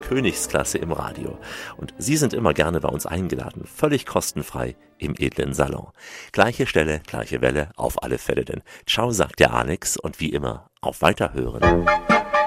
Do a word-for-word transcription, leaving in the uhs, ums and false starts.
Königsklasse im Radio. Und Sie sind immer gerne bei uns eingeladen, völlig kostenfrei im edlen Salon. Gleiche Stelle, gleiche Welle, auf alle Fälle denn. Ciao, sagt der Alex und wie immer, auf Weiterhören.